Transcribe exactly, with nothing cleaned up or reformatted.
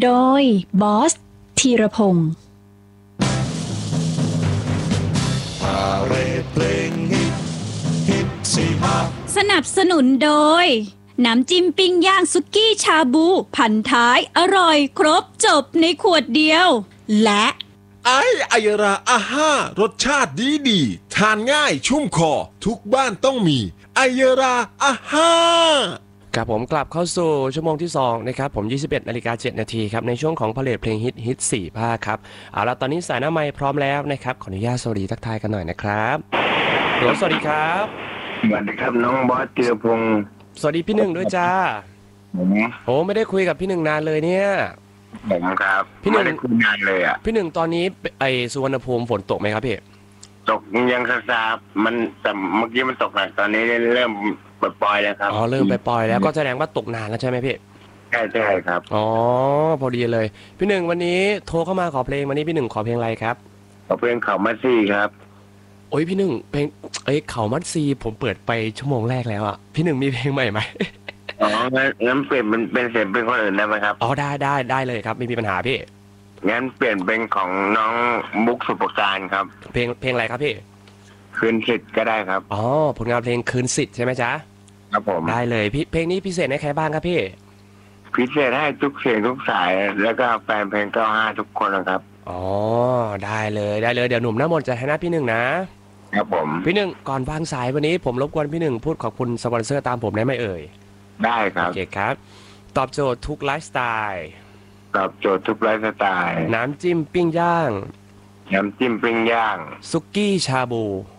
โดยบอสธีรพงศ์สนับสนุนโดยน้ำจิ้มปิ้งย่างสุกี้ชาบูพันท้ายอร่อยครบจบในขวดเดียวและไอไอยราอาห้ารสชาติดีดีทานง่ายชุ่มคอทุกบ้านต้องมีไอยราอาห้าครับผมกลับเข้าสู่ชั่วโมงที่สองนะครับผมยี่สิบเอ็ดนาฬิกาเจ็ดนาทีครับในช่วงของผลิตเพลงฮิตฮิตสี่ภาคครับเอาละตอนนี้สายหน้าไมค์พร้อมแล้วนะครับขออนุญาตสวัสดีทักทายกันหน่อยนะครับเดี๋ยวสวัสดีครับสวัสดีครับน้องบอสธีรพงศ์สวัสดีพี่หนึ่งด้วยจ้าผมโอ้ไม่ได้คุยกับพี่หนึ่งนานเลยเนี่ยผมครับพี่หนึ่งไม่ได้คุยนานเลยอ่ะพี่หนึ่งตอนนี้ไอสุวรรณภูมิฝนตกไหมครับพี่ตกยังซาๆมันแต่เมื่อกี้มันตกหนักตอนนี้เริ่มปล่อยๆแล้วครับอ๋อเริ่มไปปล่อยแล้วก็แสดงว่าตกนานแล้วใช่ไหมพี่ใช่ใช่ครับอ๋อพอดีเลยพี่หนึ่งวันนี้โทรเข้ามาขอเพลงวันนี้พี่หนึ่งขอเพลงอะไรครับขอเพลงเขามัดซี่ครับโอ้ยพี่หนึ่งเพลงเอ้ยเขามัดซีผมเปิดไปชั่วโมงแรกแล้วอ่ะพี่หนึ่งมีเพลงใหม่ไหมอ๋องั้นเปลี่ยนเป็นเป็นเสียงเป็นคนอื่นได้ไหมครับอ๋อได้ได้ได้เลยครับไม่มีปัญหาพี่งั้นเปลี่ยนเป็นของน้องมุกสุปการครับเพลงเพลงอะไรครับพี่คืนสิทธิ์ก็ได้ครับอ๋อผลงานเพลงคืนสิทธิ์ใช่ไหมจ๊ะครับผมได้เลยพี่เพลงนี้พิเศษให้ใครบ้างครับพี่พิเศษให้ทุกเสียงทุกสายแล้วก็แฟนเพลงเก้าห้าทุกคนนะครับอ๋อได้เลยได้เลยเดี๋ยวหนุ่มหน้ามนต์จะให้หน้าพี่หนึ่งนะครับผมพี่หนึ่งก่อนวางสายวันนี้ผมรบกวนพี่หนึ่งพูดขอบคุณสปอนเซอร์ตามผมได้ไหมเอ่ยได้ครับโอเคครับตอบโจทย์ทุกไลฟ์สไตล์ตอบโจทย์ทุกไลฟ์สไตล์น้ำจิ้มปิ้งย่างน้ำจิ้มปิ้งย่างสุกี้ชาบู